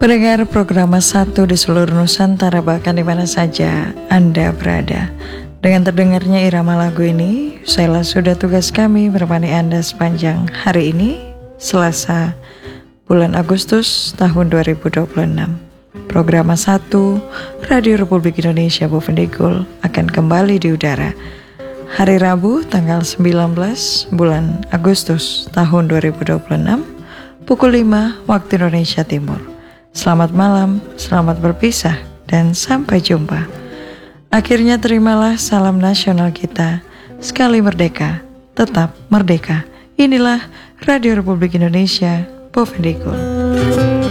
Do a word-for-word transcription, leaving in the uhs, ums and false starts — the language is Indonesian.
Pendengar program satu di seluruh Nusantara, bahkan di mana saja Anda berada. Dengan terdengarnya irama lagu ini, saya sudah tugas kami menemani Anda sepanjang hari ini, Selasa, bulan Agustus tahun dua ribu dua puluh enam. Program satu Radio Republik Indonesia Bovendigul akan kembali di udara hari Rabu tanggal sembilan belas bulan Agustus tahun dua ribu dua puluh enam pukul lima waktu Indonesia Timur. Selamat malam, selamat berpisah, dan sampai jumpa. Akhirnya terimalah salam nasional kita, sekali merdeka, tetap merdeka. Inilah Radio Republik Indonesia Bovendigul.